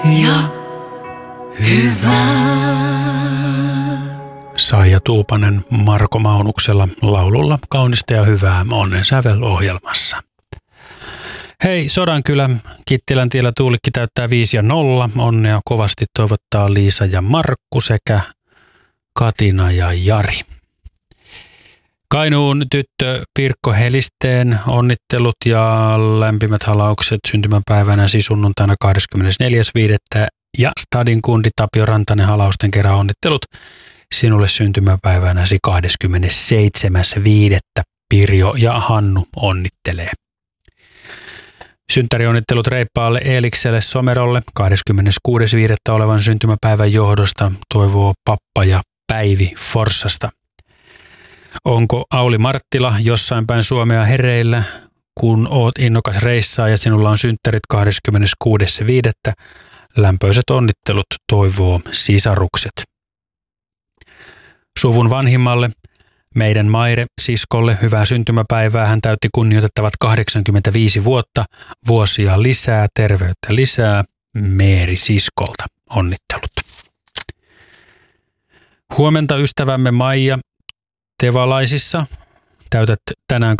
ja hyvää. Saija Tuupanen Marko Maunuksella laululla Kaunista ja hyvää Onnen sävel-ohjelmassa. Hei, Sodankylä, Kittiläntiellä tuulikki täyttää 5 ja 0. Onnea kovasti toivottaa Liisa ja Markku sekä Katina ja Jari. Kainuun tyttö Pirkko Helisteen onnittelut ja lämpimät halaukset syntymäpäivänäsi sunnuntaina 24.5. ja Stadin kundi Tapio Rantanen halausten kerran onnittelut sinulle syntymäpäivänäsi 27.5. Pirjo ja Hannu onnittelee. Synttärionnittelut reippaalle Eelikselle Somerolle 26.5. olevan syntymäpäivän johdosta toivoo Pappa ja Päivi Forssasta. Onko Auli Marttila jossain päin Suomea hereillä, kun oot innokas reissaa ja sinulla on synttärit 26.5. Lämpöiset onnittelut toivoo sisarukset. Suvun vanhimmalle, meidän Maire-siskolle, hyvää syntymäpäivää. Hän täytti kunnioitettavat 85 vuotta. Vuosia lisää, terveyttä lisää. Meeri-siskolta onnittelut. Huomenta ystävämme Maija Tevalaisissa. Täytät tänään